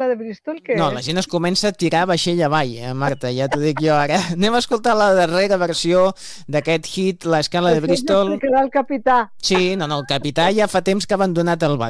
de Bristol, què No, és? la gent es comença a tirar vaixell avall, Marta, ja t'ho dic jo ara. Anem a escoltar la darrera versió d'aquest hit, l'Escala de Això ja Bristol. explicarà el capità. Sí, no, el capità ja fa temps que ha abandonat el bar.